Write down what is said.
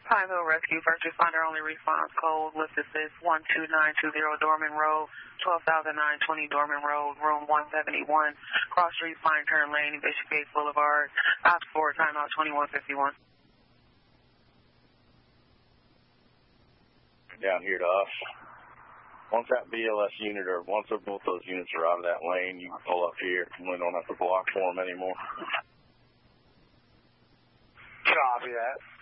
Pine Hill Rescue, first responder only response code, lift assist 12920 Dorman Road, 12,920 Dorman Road, room 171, cross street, fine turn lane, Bishop Gates Boulevard, ops 4, timeout 2151. Down here to us. Once that BLS unit or once both those units are out of that lane, you can pull up here and we don't have to block for them anymore. Copy that.